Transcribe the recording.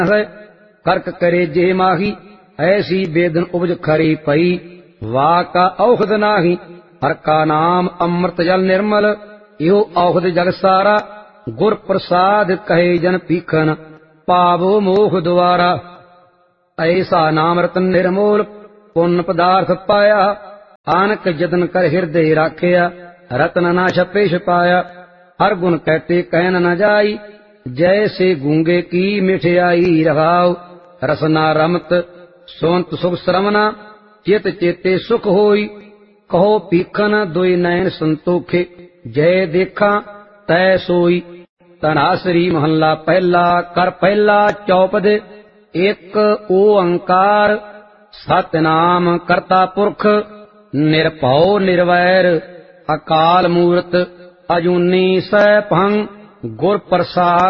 है करक करे जे माही, ऐसी बेदन उपज खरी पई। वाह का औषध नाही, हर का नाम अमृत जल निर्मल। यो औषध जग सारा, गुर प्रसाद कहे जन पीखन, पावो मोह द्वारा। ऐसा नाम रतन निर्मोल, पुण्य पदार्थ पाया। आनक जतन कर हृदय राखिया, रतन ना छपे छपाया। हर गुण कहते कहन न जाई, जैसे गूंगे की मिठियाई। रहाओ रसना रमत सोंत सुख श्रवना, चित चेते सुख होई। कहो पीखन दुई नैन संतोखे, जय देखा तै सोई। तनासरी महला पहला, कर पहला चौपदे। एक ओंकार सतनाम करता पुरख, निरभौ निर्वैर अकाल मूरत। अजूनी सैभं गुर प्रसाद